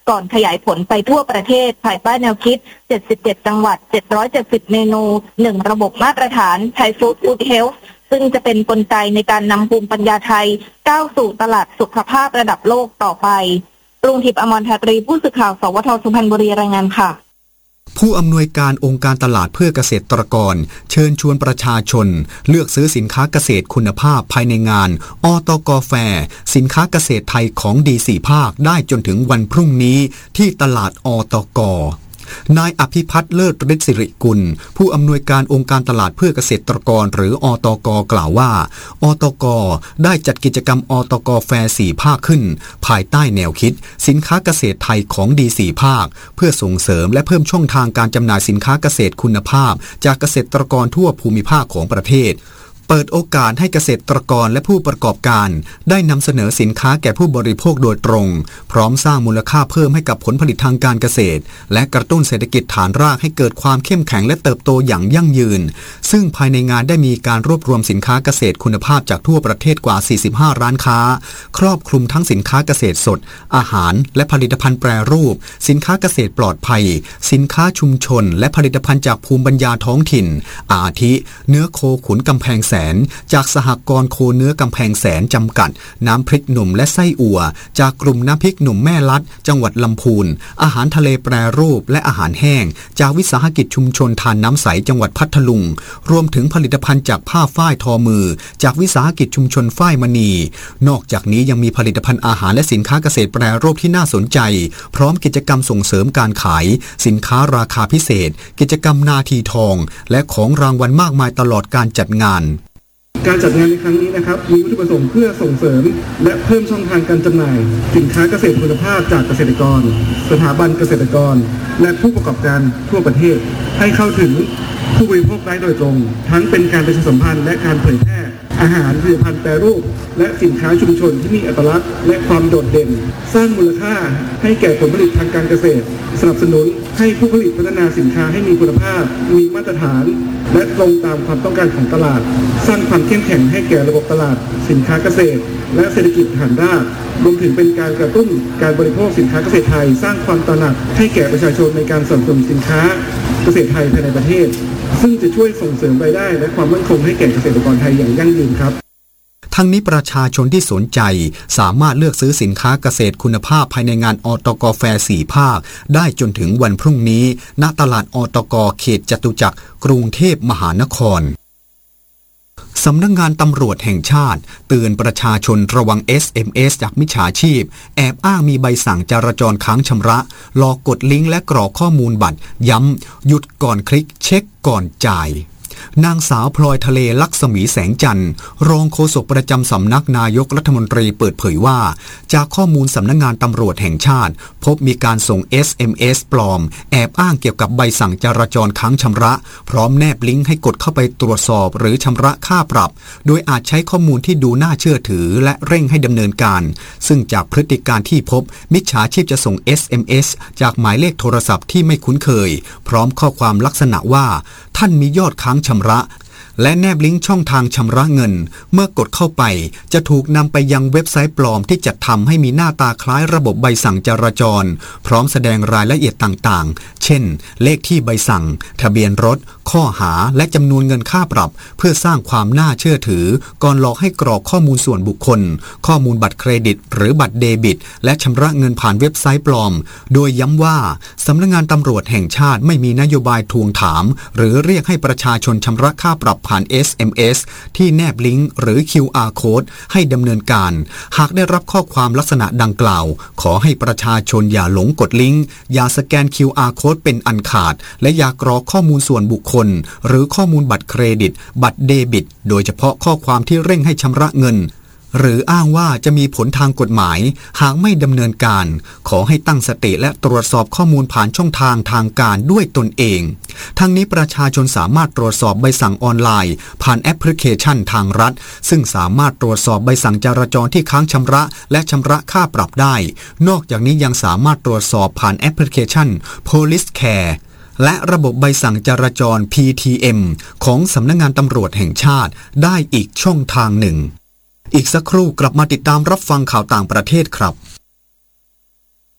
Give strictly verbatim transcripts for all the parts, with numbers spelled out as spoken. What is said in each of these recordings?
ก่อนขยายผลไปทั่วประเทศภายใต้แนวคิดเจ็ดสิบเจ็ดจังหวัดเจ็ดร้อยเจ็ดสิบเมนูหนึ่งระบบมาตรฐานไทยฟู้ดฟู้ดเฮลท์ซึ่งจะเป็นกลไกในการนำภูมิปัญญาไทยก้าวสู่ตลาดสุขภาพระดับโลกต่อไปกรุงทิพย์อมรทาตรีผู้สื่อข่าวสวทสุพรรณบุรีรายงานค่ะผู้อำนวยการองค์การตลาดเพื่อเกษตรกรเชิญชวนประชาชนเลือกซื้อสินค้าเกษตรคุณภาพภายในงานอตก.แฟร์สินค้าเกษตรไทยของดีสี่ภาคได้จนถึงวันพรุ่งนี้ที่ตลาดอตก.นายอภิพัฒน์เลิศฤทธิ์สิริกุลผู้อำนวยการองค์การตลาดเพื่อเกษตรกรหรืออตก.กล่าวว่าอตก.ได้จัดกิจกรรมอตก.แฟร์สี่ภาคขึ้นภายใต้แนวคิดสินค้าเกษตรไทยของดีสี่ภาคเพื่อส่งเสริมและเพิ่มช่องทางการจำหน่ายสินค้าเกษตรคุณภาพจากเกษตรกรทั่วภูมิภาคของประเทศเปิดโอกาสให้เกษตรกรและผู้ประกอบการได้นำเสนอสินค้าแก่ผู้บริโภคโดยตรงพร้อมสร้างมูลค่าเพิ่มให้กับผลผลิตทางการเกษตรและกระตุ้นเศรษฐกิจฐานรากให้เกิดความเข้มแข็งและเติบโตอย่างยั่งยืนซึ่งภายในงานได้มีการรวบรวมสินค้าเกษตรคุณภาพจากทั่วประเทศกว่าสี่สิบห้าร้านค้าครอบคลุมทั้งสินค้าเกษตรสดอาหารและผลิตภัณฑ์แปรรูปสินค้าเกษตรปลอดภัยสินค้าชุมชนและผลิตภัณฑ์จากภูมิปัญญาท้องถิ่นอาทิเนื้อโคขุนกำแพงแสนจากสหกรณ์โคเนื้อกำแพงแสนจำกัดน้ำพริกหนุ่มและไส้อั่วจากกลุ่มน้ำพริกหนุ่มแม่ลัดจังหวัดลำพูนอาหารทะเลแปรรูปและอาหารแห้งจากวิสาหกิจชุมชนทานน้ำใสจังหวัดพัทลุงรวมถึงผลิตภัณฑ์จากผ้าฝ้ายทอมือจากวิสาหกิจชุมชนฝ้ายมณีนอกจากนี้ยังมีผลิตภัณฑ์อาหารและสินค้าเกษตรแปรรูปที่น่าสนใจพร้อมกิจกรรมส่งเสริมการขายสินค้าราคาพิเศษกิจกรรมนาทีทองและของรางวัลมากมายตลอดการจัดงานการจัดงานในครั้งนี้นะครับมีวัตถุประสงค์เพื่อส่งเสริมและเพิ่มช่องทางการจำหน่ายสินค้าเกษตรคุณภาพจากเกษตรกรสถาบันเกษตรกรและผู้ประกอบการทั่วประเทศให้เข้าถึงผู้บริโภคได้โดยตรงทั้งเป็นการประชาสัมพันธ์และการเผยแพร่อาหารผลิตภัณฑ์แปรรูปและสินค้าชุมชนที่มีอัตลักษณ์และความโดดเด่นสร้างมูลค่าให้แก่ผลผลิตทางการเกษตรสนับสนุนให้ผู้ผลิตพัฒนาสินค้าให้มีคุณภาพมีมาตรฐานและตรงตามความต้องการของตลาดสร้างความเข้มแข็งให้แก่ระบบตลาดสินค้าเกษตรและเศรษฐกิจฐานรากรวมถึงเป็นการกระตุ้นการบริโภคสินค้าเกษตรไทยสร้างความตระหนักให้แก่ประชาชนในการสนับสนุนสินค้าเกษตรไทยภายในประเทศซึ่งจะช่วยส่งเสริมรายได้และความมั่นคงให้แก่เกษตรกรไทยอย่างยั่งยืนครับทั้งนี้ประชาชนที่สนใจสามารถเลือกซื้อสินค้าเกษตรคุณภาพภายในงานอตก.แฟร์สี่ภาคได้จนถึงวันพรุ่งนี้ณตลาดอตก.เขตจตุจักรกรุงเทพมหานครสำนักงานตำรวจแห่งชาติเตือนประชาชนระวัง เอส เอ็ม เอส จากมิจฉาชีพแอบอ้างมีใบสั่งจราจรค้างชำระหลอกกดลิงก์และกรอกข้อมูลบัตรย้ำหยุดก่อนคลิกเช็คก่อนจ่ายนางสาวพลอยทะเลลักษมีแสงจันทร์รองโฆษกประจำสำนักนายกรัฐมนตรีเปิดเผยว่าจากข้อมูลสำนักงานตำรวจแห่งชาติพบมีการส่ง เอส เอ็ม เอส ปลอมแอบอ้างเกี่ยวกับใบสั่งจราจรค้างชำระพร้อมแนบลิงก์ให้กดเข้าไปตรวจสอบหรือชำระค่าปรับโดยอาจใช้ข้อมูลที่ดูน่าเชื่อถือและเร่งให้ดำเนินการซึ่งจากพฤติการที่พบมิจฉาชีพจะส่ง เอส เอ็ม เอส จากหมายเลขโทรศัพท์ที่ไม่คุ้นเคยพร้อมข้อความลักษณะว่าท่านมียอดค้างชำระและแนบลิงก์ช่องทางชำระเงินเมื่อกดเข้าไปจะถูกนำไปยังเว็บไซต์ปลอมที่จัดทำให้มีหน้าตาคล้ายระบบใบสั่งจราจรพร้อมแสดงรายละเอียดต่างๆเช่นเลขที่ใบสั่งทะเบียนรถข้อหาและจำนวนเงินค่าปรับเพื่อสร้างความน่าเชื่อถือก่อนหลอกให้กรอกข้อมูลส่วนบุคคลข้อมูลบัตรเครดิตหรือบัตรเดบิตและชำระเงินผ่านเว็บไซต์ปลอมโดยย้ำว่าสำนักงานตำรวจแห่งชาติไม่มีนโยบายทวงถามหรือเรียกให้ประชาชนชำระค่าปรับผ่าน เอส เอ็ม เอส ที่แนบลิงก์หรือ คิว อาร์ Code ให้ดำเนินการหากได้รับข้อความลักษณะดังกล่าวขอให้ประชาชนอย่าหลงกดลิงก์อย่าสแกน คิว อาร์ Code เป็นอันขาดและอย่ากรอกข้อมูลส่วนบุคคลหรือข้อมูลบัตรเครดิตบัตรเดบิตโดยเฉพาะข้อความที่เร่งให้ชำระเงินหรืออ้างว่าจะมีผลทางกฎหมายหากไม่ดำเนินการขอให้ตั้งสติและตรวจสอบข้อมูลผ่านช่องทางทางการด้วยตนเองทั้งนี้ประชาชนสามารถตรวจสอบใบสั่งออนไลน์ผ่านแอปพลิเคชันทางรัฐซึ่งสามารถตรวจสอบใบสั่งจราจรที่ค้างชำระและชำระค่าปรับได้นอกจากนี้ยังสามารถตรวจสอบผ่านแอปพลิเคชัน Police Careและระบบใบสั่งจราจร พี ที เอ็ม ของสำนักงานตำรวจแห่งชาติได้อีกช่องทางหนึ่งอีกสักครู่กลับมาติดตามรับฟังข่าวต่างประเทศครับ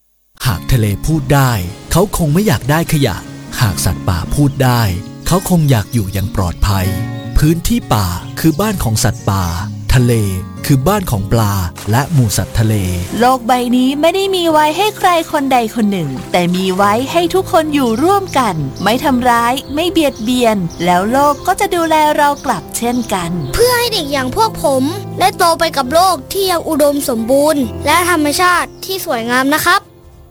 ากทะเลพูดได้เขาคงไม่อยากได้ขยะหากสัตว์ป่าพูดได้เขาคงอยากอยู่อย่างปลอดภัยพื้นที่ป่าคือบ้านของสัตว์ป่าทะเลคือบ้านของปลาและหมู่สัตว์ทะเลโลกใบนี้ไม่ได้มีไว้ให้ใครคนใดคนหนึ่งแต่มีไว้ให้ทุกคนอยู่ร่วมกันไม่ทำร้ายไม่เบียดเบียนแล้วโลกก็จะดูแลเรากลับเช่นกันเพื่อให้เด็กอย่างพวกผมได้โตไปกับโลกที่ยังอุดมสมบูรณ์และธรรมชาติที่สวยงามนะครับ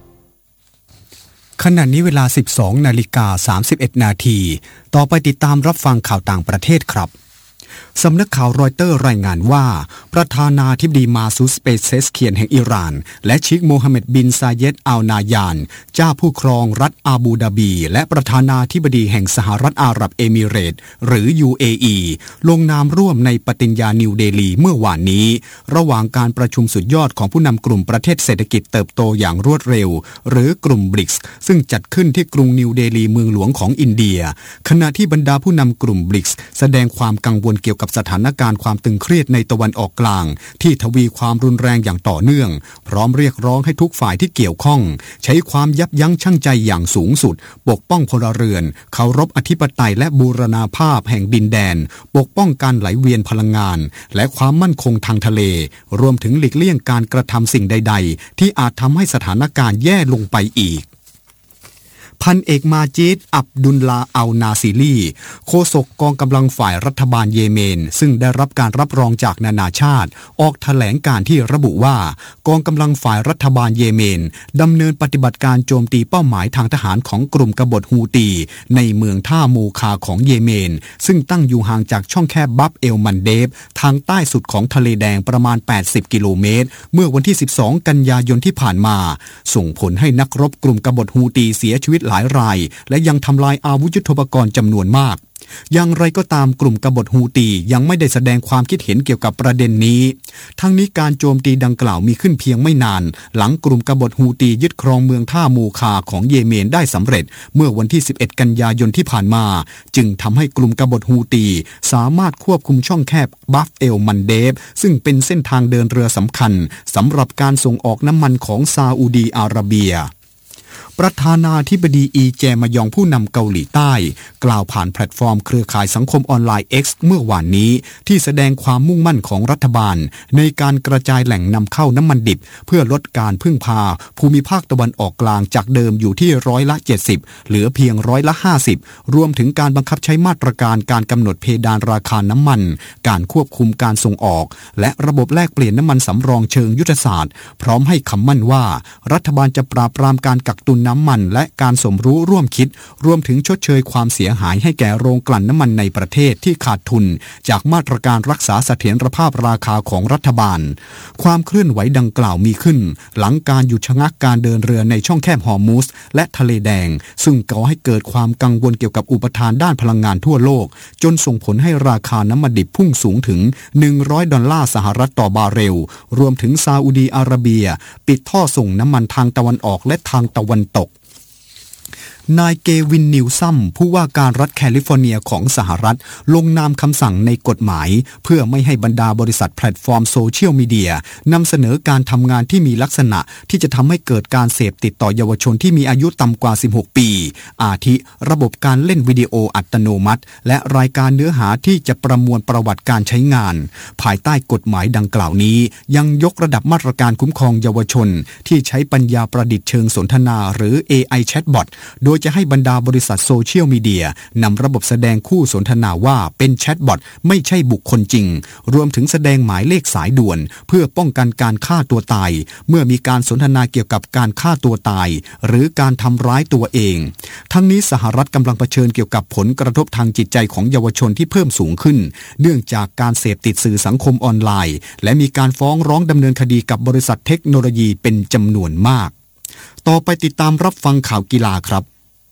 ขณะนี้เวลา สิบสองนาฬิกาสามสิบเอ็ดนาทีต่อไปติดตามรับฟังข่าวต่างประเทศครับสำนักข่าวรอยเตอร์รายงานว่าประธานาธิบดีมาซูด เปเซสเคียนแห่งอิหร่านและเชคโมฮัมเหม็ดบินซาเยดอัลนายานเจ้าผู้ครองรัฐอาบูดาบีและประธานาธิบดีแห่งสหรัฐอาหรับเอมิเรตส์หรือ ยู เอ อี ลงนามร่วมในปฏิญญานิวเดลีเมื่อวานนี้ระหว่างการประชุมสุดยอดของผู้นำกลุ่มประเทศเศรษฐกิจเติบโตอย่างรวดเร็วหรือกลุ่มบริกส์ซึ่งจัดขึ้นที่กรุงนิวเดลีเมืองหลวงของอินเดียขณะที่บรรดาผู้นำกลุ่มบริกส์แสดงความกังวลเกี่ยวกับสถานการณ์ความตึงเครียดในตะวันออกกลางที่ทวีความรุนแรงอย่างต่อเนื่องพร้อมเรียกร้องให้ทุกฝ่ายที่เกี่ยวข้องใช้ความยับยั้งชั่งใจอย่างสูงสุดปกป้องพลเรือนเคารพอธิปไตยและบูรณาภาพแห่งดินแดนปกป้องการไหลเวียนพลังงานและความมั่นคงทางทะเลรวมถึงหลีกเลี่ยงการกระทำสิ่งใดๆที่อาจทำให้สถานการณ์แย่ลงไปอีกพันเอกมาจิด อับดุลลาอัลนาซิลีโฆษกกองกำลังฝ่ายรัฐบาลเยเมนซึ่งได้รับการรับรองจากนานาชาติออกแถลงการที่ระบุว่ากองกำลังฝ่ายรัฐบาลเยเมนดำเนินปฏิบัติการโจมตีเป้าหมายทางทหารของกลุ่มกบฏฮูตีในเมืองท่ามูคาของเยเมนซึ่งตั้งอยู่ห่างจากช่องแคบบับเอลมันเดฟทางใต้สุดของทะเลแดงประมาณแปดสิบกิโลเมตรเมื่อวันที่สิบสองกันยายนที่ผ่านมาส่งผลให้นักรบกลุ่มกบฏฮูตีเสียชีวิตหลายรายและยังทำลายอาวุธยุทโธปกรณ์จำนวนมากอย่างไรก็ตามกลุ่มกบฏฮูตียังไม่ได้แสดงความคิดเห็นเกี่ยวกับประเด็นนี้ทั้งนี้การโจมตีดังกล่าวมีขึ้นเพียงไม่นานหลังกลุ่มกบฏฮูตียึดครองเมืองท่ามูคาของเยเมนได้สำเร็จเมื่อวันที่สิบเอ็ดกันยายนที่ผ่านมาจึงทำให้กลุ่มกบฏฮูตีสามารถควบคุมช่องแคบบัฟเอลมันเดฟซึ่งเป็นเส้นทางเดินเรือสำคัญสำหรับการส่งออกน้ำมันของซาอุดีอาระเบียประธานาธิบดีอีแจมยองผู้นำเกาหลีใต้กล่าวผ่านแพลตฟอร์มเครือข่ายสังคมออนไลน์ X เมื่อวานนี้ที่แสดงความมุ่งมั่นของรัฐบาลในการกระจายแหล่งนำเข้าน้ำมันดิบเพื่อลดการพึ่งพาภูมิภาคตะวันออกกลางจากเดิมอยู่ที่ร้อยละเจ็ดสิบเหลือเพียงร้อยละห้าสิบรวมถึงการบังคับใช้มาตรการการกำหนดเพดานราคาน้ำมันการควบคุมการส่งออกและระบบแลกเปลี่ยนน้ำมันสำรองเชิงยุทธศาสตร์พร้อมให้คำมั่นว่ารัฐบาลจะปราบปรามการกักตุนน้ำมันและการสมรู้ร่วมคิดรวมถึงชดเชยความเสียหายให้แก่โรงกลั่นน้ำมันในประเทศที่ขาดทุนจากมาตรการรักษาเสถียรภาพราคาของรัฐบาลความเคลื่อนไหวดังกล่าวมีขึ้นหลังการหยุดชะงักการเดินเรือในช่องแคบฮอร์มุสและทะเลแดงซึ่งก่อให้เกิดความกังวลเกี่ยวกับอุปทานด้านพลังงานทั่วโลกจนส่งผลให้ราคาน้ำมันดิบพุ่งสูงถึงหนึ่งร้อยดอลลาร์สหรัฐต่อบาร์เรลรวมถึงซาอุดีอาระเบียปิดท่อส่งน้ำมันทางตะวันออกและทางตะวันตกนายเกวินนิวซัมผู้ว่าการรัฐแคลิฟอร์เนียของสหรัฐลงนามคำสั่งในกฎหมายเพื่อไม่ให้บรรดาบริษัทแพลตฟอร์มโซเชียลมีเดียนำเสนอการทำงานที่มีลักษณะที่จะทำให้เกิดการเสพติดต่อเยาวชนที่มีอายุต่ำกว่าสิบหกปีอาทิระบบการเล่นวิดีโออัตโนมัติและรายการเนื้อหาที่จะประมวลประวัติการใช้งานภายใต้กฎหมายดังกล่าวนี้ยังยกระดับมาตรการคุ้มครองเยาวชนที่ใช้ปัญญาประดิษฐ์เชิงสนทนาหรือ เอ ไอ Chatbot โดยจะให้บรรดาบริษัทโซเชียลมีเดียนำระบบแสดงคู่สนทนาว่าเป็นแชทบอทไม่ใช่บุคคลจริงรวมถึงแสดงหมายเลขสายด่วนเพื่อป้องกันการฆ่าตัวตายเมื่อมีการสนทนาเกี่ยวกับการฆ่าตัวตายหรือการทำร้ายตัวเองทั้งนี้สหรัฐกำลังเผชิญเกี่ยวกับผลกระทบทางจิตใจของเยาวชนที่เพิ่มสูงขึ้นเนื่องจากการเสพติดสื่อสังคมออนไลน์และมีการฟ้องร้องดำเนินคดีกับบริษัทเทคโนโลยีเป็นจำนวนมากต่อไปติดตามรับฟังข่าวกีฬาครับ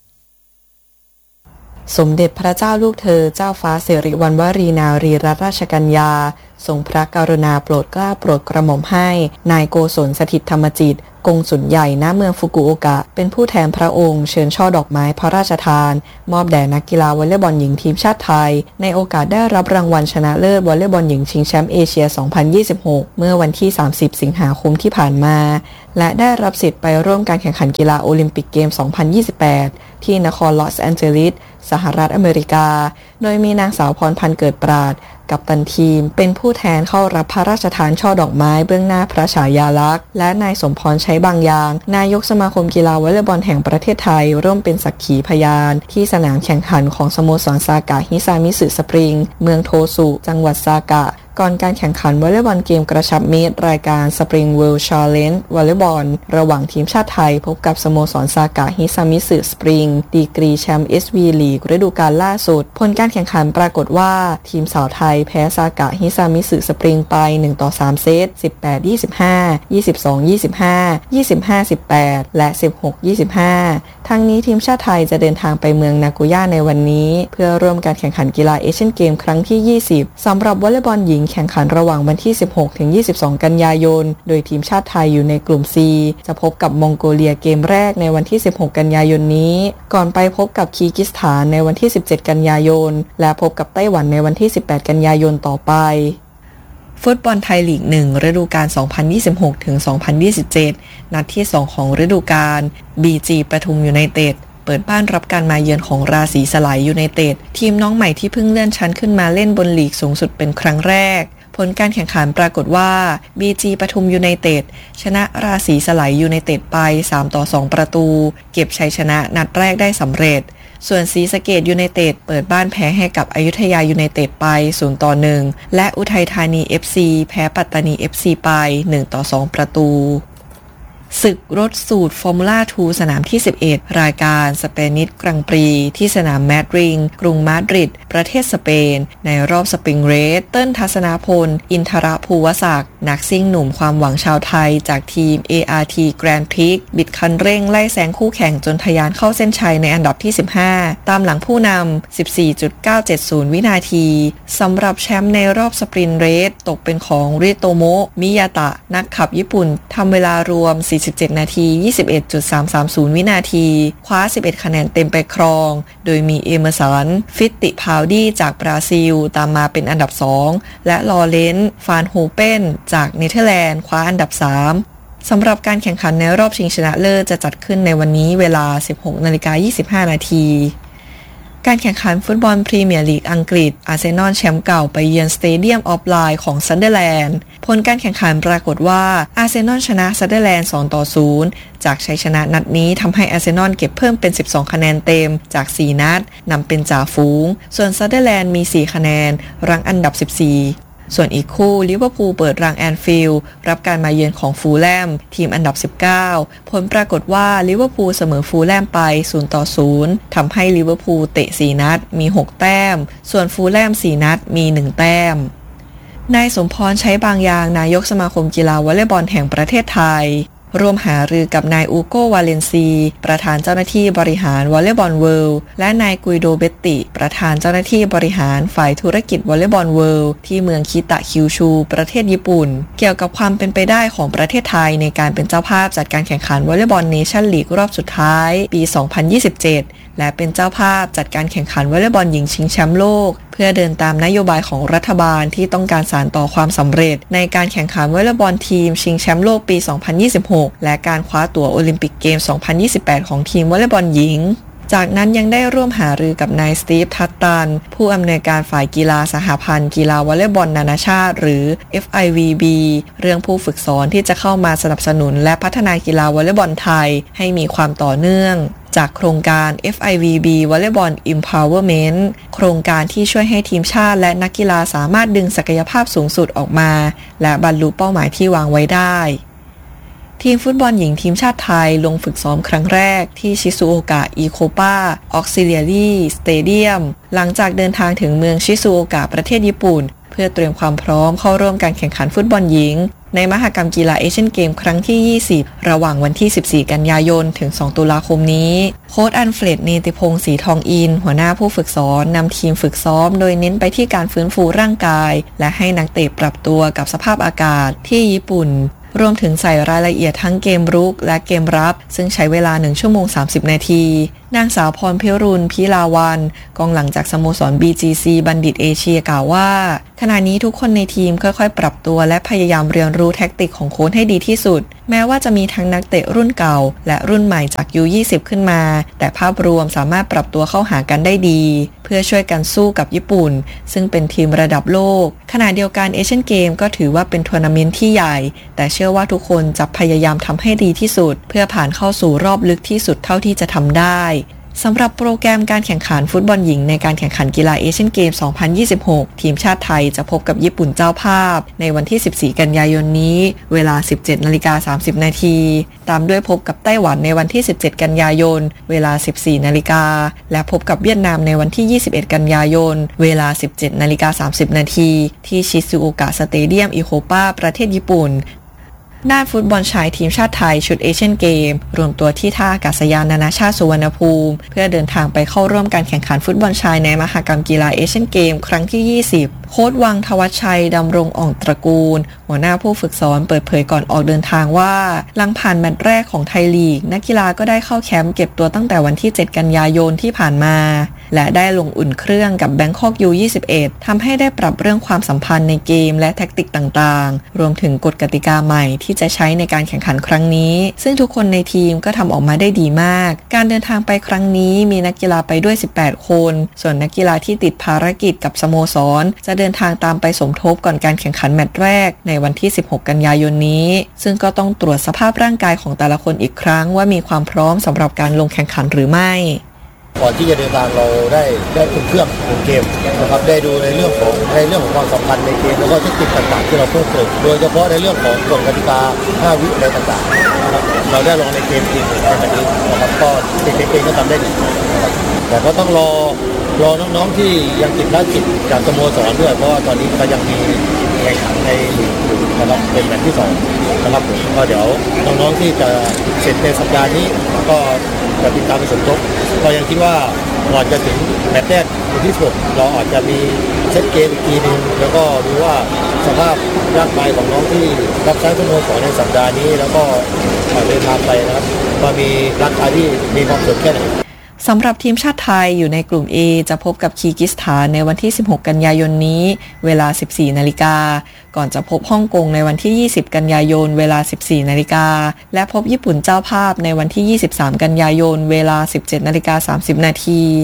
สมเด็จพระเจ้าลูกเธอเจ้าฟ้าสิริวัณวรีนารีรัตนราชกัญญาทรงพระกรุณาโปรดเกล้าโปรดกระหม่อมให้นายโกศลสถิตธรรมจิตกงสุลใหญ่ณเมืองฟุกุโอกะเป็นผู้แทนพระองค์เชิญช่อดอกไม้พระราชทานมอบแด่นักกีฬาวอลเลย์บอลหญิงทีมชาติไทยในโอกาสได้รับรางวัลชนะเลิศวอลเลย์บอลหญิงชิงแชมป์เอเชีย สองพันยี่สิบหก เมื่อวันที่ สามสิบ สิงหาคมที่ผ่านมาและได้รับสิทธิ์ไปร่วมการแข่งขันกีฬาโอลิมปิกเกม สองพันยี่สิบแปด ที่นครลอสแอนเจลิสสหรัฐอเมริกาโดยมีนางสาวพรพันธ์เกิดปราดกัปตันทีมเป็นผู้แทนเข้ารับพระราชทานช่อดอกไม้เบื้องหน้าพระฉายาลักษณ์และนายสมพรใช้บางอย่างนายกสมาคมกีฬาวอลเลย์บอลแห่งประเทศไทยร่วมเป็นสักขีพยานที่สนามแข่งขันของสโมสรซากะฮิซามิสึสปริงเมืองโทสุจังหวัดซากะก่อนการแข่งขันวอลเลย์บอลเกมกระชับมิตรรายการ Spring World Challenge วอลเลย์บอลระหว่างทีมชาติไทยพบกับสโมสรซากะฮิซามิสึสปริงดีกรีแชมป์ เอส วี League ฤดูกาลล่าสุดผลการแข่งขันปรากฏว่าทีมสาวไทยแพ้ซากะฮิซามิสึสปริงไปหนึ่งต่อสามเซต สิบแปด ยี่สิบห้า ยี่สิบสอง ยี่สิบห้า ยี่สิบห้า สิบแปด และ สิบหก ยี่สิบห้า ทั้งนี้ทีมชาติไทยจะเดินทางไปเมืองนาโกย่าในวันนี้เพื่อร่วมการแข่งขันกีฬาเอเชียนเกมครั้งที่ ยี่สิบสำหรับวอลเลย์บอลหญิงแข่งขันระหว่างวันที่ สิบหกถึงยี่สิบสอง กันยายนโดยทีมชาติไทยอยู่ในกลุ่ม C จะพบกับมองโกเลียเกมแรกในวันที่ สิบหก กันยายนนี้ก่อนไปพบกับคีร์กิสถานในวันที่ สิบเจ็ด กันยายนและพบกับไต้หวันในวันที่ สิบแปด กันยายนต่อไปฟุตบอลไทยลีกหนึ่งฤดูกาล สองพันยี่สิบหกถึงสองพันยี่สิบเจ็ด นัดที่สองของฤดูกาล บี จี ปทุมยูไนเต็ดเปิดบ้านรับการมาเยือนของราศีสลายยูไนเต็ดทีมน้องใหม่ที่เพิ่งเลื่อนชั้นขึ้นมาเล่นบนลีกสูงสุดเป็นครั้งแรกผลการแข่งขันปรากฏว่า บี จี ปทุมยูไนเต็ดชนะราศีสลายยูไนเต็ดไปสามต่อสองประตูเก็บชัยชนะนัดแรกได้สำเร็จส่วนศรีสะเกษยูไนเต็ดเปิดบ้านแพ้ให้กับอยุธยายูไนเต็ดไปศูนย์ต่อหนึ่งและอุทัยธานี เอฟ ซี แพ้ปัตตานี เอฟ ซี ไปหนึ่งต่อสองประตูศึกรถสูตรฟอร์มูล่าทูสนามที่สิบเอ็ดรายการสเปนิชกรังปรีที่สนามแมดริงกรุงมาดริดประเทศสเปนในรอบสปริงเรสเติ้ลทัศนาพลอินทรภูวศักดิ์นักซิ่งหนุ่มความหวังชาวไทยจากทีม เอ อาร์ ที Grand Prix บิดคันเร่งไล่แซงคู่แข่งจนทะยานเข้าเส้นชัยในอันดับที่สิบห้าตามหลังผู้นำ สิบสี่จุดเก้าเจ็ดศูนย์ วินาทีสำหรับแชมป์ในรอบสปรินต์เรสตกเป็นของริโตโมะมิยาตะนักขับญี่ปุ่นทำเวลารวมสี่สิบเจ็ดนาที ยี่สิบเอ็ดจุดสามสามศูนย์ วินาทีคว้าสิบเอ็ดคะแนนเต็มไปครองโดยมีเอเมอร์สันฟิตติพาวดี้จากบราซิลตามมาเป็นอันดับสองและลอเรนซ์ฟานโฮเปนจากเนเธอร์แลนด์คว้าอันดับสามสำหรับการแข่งขันในรอบชิงชนะเลิศจะจัดขึ้นในวันนี้เวลา สิบหกนาฬิกายี่สิบห้านาทีการแข่งขันฟุตบอลพรีเมียร์ลีกอังกฤษอาร์เซนอลแชมป์เก่าไปเยือนสเตเดียมออฟไลน์ของซันเดอร์แลนด์ผลการแข่งขันปรากฏว่าอาร์เซนอลชนะซันเดอร์แลนด์สองต่อศูนย์จากชัยชนะนัดนี้ทำให้อาร์เซนอลเก็บเพิ่มเป็นสิบสองคะแนนเต็มจากสี่นัดนำเป็นจ่าฝูงส่วนซันเดอร์แลนด์มีสี่คะแนนรั้งอันดับสิบสี่ส่วนอีกคู่ลิเวอร์พูลเปิดรังแอนฟิลด์รับการมาเยือนของฟูลแลมทีมอันดับสิบเก้าผลปรากฏว่าลิเวอร์พูลเสมอฟูลแลมไปศูนย์ต่อศูนย์ทำให้ลิเวอร์พูลเตะสี่นัดมีหกแต้มส่วนฟูลแลมสี่นัดมีหนึ่งแต้มนายสมพรใช้บางอย่างนายกสมาคมกีฬาวอลเลย์บอลแห่งประเทศไทยร่วมหารือกับนายอูโกวาเลนซีประธานเจ้าหน้าที่บริหารวอลเลย์บอลเวิลด์และนายกุยโดเบตติประธานเจ้าหน้าที่บริหารฝ่ายธุรกิจวอลเลย์บอลเวิลด์ที่เมืองคิตะคิวชูประเทศญี่ปุ่นเกี่ยวกับความเป็นไปได้ของประเทศไทยในการเป็นเจ้าภาพจัดการแข่งขันวอลเลย์บอลเนชั่นลีกรอบสุดท้ายปีสองพันยี่สิบเจ็ดและเป็นเจ้าภาพจัดการแข่งขันวอลเลย์บอลหญิงชิงแชมป์โลกเพื่อเดินตามนโยบายของรัฐบาลที่ต้องการสานต่อความสำเร็จในการแข่งขันวอลเลย์บอลทีมชิงแชมป์โลกปีสองพันยี่สิบหกและการคว้าตั๋วโอลิมปิกเกมสองพันยี่สิบแปดของทีมวอลเลย์บอลหญิงจากนั้นยังได้ร่วมหารือกับนายสตีฟทัตตันผู้อำนวยการฝ่ายกีฬาสหพันธ์กีฬาวอลเลย์บอลนานาชาติหรือ เอฟ ไอ วี บี เรื่องผู้ฝึกสอนที่จะเข้ามาสนับสนุนและพัฒนากีฬาวอลเลย์บอลไทยให้มีความต่อเนื่องจากโครงการ เอฟ ไอ วี บี Volleyball Empowerment โครงการที่ช่วยให้ทีมชาติและนักกีฬาสามารถดึงศักยภาพสูงสุดออกมาและบรรลุเป้าหมายที่วางไว้ได้ทีมฟุตบอลหญิงทีมชาติไทยลงฝึกซ้อมครั้งแรกที่ชิซูโอกะอีโคปาออกซิเลียรีสเตเดียมหลังจากเดินทางถึงเมืองชิซูโอกะประเทศญี่ปุ่นเพื่อเตรียมความพร้อมเข้าร่วมการแข่งขันฟุตบอลหญิงในมหกรรมกีฬาเอเชียนเกมครั้งที่ยี่สิบระหว่างวันที่สิบสี่กันยายนถึงสองตุลาคมนี้โค้ชอันเฟรดเนติพงศ์ศรีทองอินหัวหน้าผู้ฝึกสอนนำทีมฝึกซ้อมโดยเน้นไปที่การฟื้นฟูร่างกายและให้นักเตะปรับตัวกับสภาพอากาศที่ญี่ปุ่นรวมถึงใส่รายละเอียดทั้งเกมรุกและเกมรับซึ่งใช้เวลาหนึ่งชั่วโมงสามสิบนาทีนางสาวพรพิรุณพิลาวันกองหลังจากสโมสร บี จี ซี บัณฑิตเอเชียกล่าวว่าขณะนี้ทุกคนในทีมค่อยๆปรับตัวและพยายามเรียนรู้แท็กติกของโค้ชให้ดีที่สุดแม้ว่าจะมีทั้งนักเตะรุ่นเก่าและรุ่นใหม่จาก ยู ยี่สิบ ขึ้นมาแต่ภาพรวมสามารถปรับตัวเข้าหากันได้ดีเพื่อช่วยกันสู้กับญี่ปุ่นซึ่งเป็นทีมระดับโลกขณะเดียวกันเอเชียนเกมก็ถือว่าเป็นทัวร์นาเมนต์ที่ใหญ่แต่เชื่อว่าทุกคนจะพยายามทำให้ดีที่สุดเพื่อผ่านเข้าสู่รอบลึกที่สุดเท่าที่จะทำได้สำหรับโปรแกรมการแข่งขันฟุตบอลหญิงในการแข่งขันกีฬาเอเชียนเกม สองพันยี่สิบหก ทีมชาติไทยจะพบกับญี่ปุ่นเจ้าภาพในวันที่ สิบสี่ กันยายนนี้เวลา สิบเจ็ดนาฬิกาสามสิบนาทีตามด้วยพบกับไต้หวันในวันที่ สิบเจ็ด กันยายนเวลา สิบสี่นาฬิกาและพบกับเวียดนามในวันที่ ยี่สิบเอ็ด กันยายนเวลา สิบเจ็ดนาฬิกาสามสิบนาทีที่ชิซูโอกะสเตเดียมอิโคปาประเทศญี่ปุ่นด้านฟุตบอลชายทีมชาติไทยชุดเอเชียนเกมรวมตัวที่ท่าอากาศยานนานาชาติสุวรรณภูมิเพื่อเดินทางไปเข้าร่วมการแข่งขันฟุตบอลชายในมหกรรมกีฬาเอเชียนเกมครั้งที่ ยี่สิบโค้ชวังทวัชชัยดำรงอ่องตระกูลหัวหน้าผู้ฝึกสอนเปิดเผยก่อนออกเดินทางว่าหลังผ่านแมตช์แรกของไทยลีกนักกีฬาก็ได้เข้าแคมป์เก็บตัวตั้งแต่วันที่เจ็ดกันยายนที่ผ่านมาและได้ลงอุ่นเครื่องกับแบงคอก ยู ยี่สิบเอ็ด ทำให้ได้ปรับเรื่องความสัมพันธ์ในเกมและแทคติกต่างๆรวมถึงกฎกติกาใหม่ที่จะใช้ในการแข่งขันครั้งนี้ซึ่งทุกคนในทีมก็ทำออกมาได้ดีมากการเดินทางไปครั้งนี้มีนักกีฬาไปด้วยสิบแปดคนส่วนนักกีฬาที่ติดภารกิจกับสโมสรจะเดินทางตามไปสมทบก่อนการแข่งขันแมตช์แรกในวันที่สิบหกกันยายนนี้ซึ่งก็ต้องตรวจสภาพร่างกายของแต่ละคนอีกครั้งว่ามีความพร้อมสำหรับการลงแข่งขันหรือไม่ก่อนที่จะเดินทางเราได้ได้อุ่นเครื่องอุ่นเกมนะครับได้ดูในเรื่องของในเรื่องของความสัมพันธ์ในเกมแล้วก็เทคนิคต่างๆที่เราเพิ่มเติมโดยเฉพาะในเรื่องของกฎกติกาห้าวิอะไรต่างๆนะครับเราได้ลองในเกมจริงในวันนี้นะครับก็เด็กๆเองก็ทำได้ดีนะครับแต่ก็ต้องรอรอน้องๆที่ยังติดภารกิจจากสโมสรด้วยเพราะว่าตอนนี้ก็ยังมีแข่งขันในนะครับเป็นแมตช์ที่สองนะครับก็เดี๋ยวน้องๆที่จะเสร็จในสัปดาห์นี้ก็จะติดตามไปสมทบก็ยังคิดว่าก่อนจะถึงแมตช์แรกวันที่สิบหกเราอาจจะมีเซตเกมอีกทีนึงแล้วก็ดูว่าสภาพร่างกายของน้องที่รับใช้สโมสรในสัปดาห์นี้แล้วก็เดินทางไปนะครับก็มีร่างกายที่มีความสดแค่ไหนสำหรับทีมชาติไทยอยู่ในกลุ่ม A จะพบกับคีร์กิสถานในวันที่สิบหกกันยายนนี้เวลา สิบสี่นาฬิกาก่อนจะพบฮ่องกงในวันที่ยี่สิบกันยายนเวลา สิบสี่นาฬิกาและพบญี่ปุ่นเจ้าภาพในวันที่ยี่สิบสามกันยายนเวลา สิบเจ็ดนาฬิกาสามสิบนาที